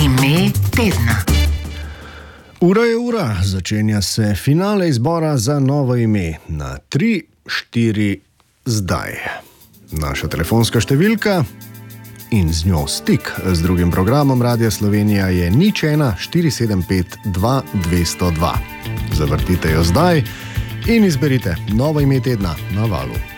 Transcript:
Ime tedna. Ura je ura, začenja se finale izbora za novo ime na 3, 4, zdaj. Naša telefonska številka in z njo stik z drugim programom Radia Slovenija je 01 475 2202. Zavrtite jo zdaj in izberite novo ime tedna na Valu.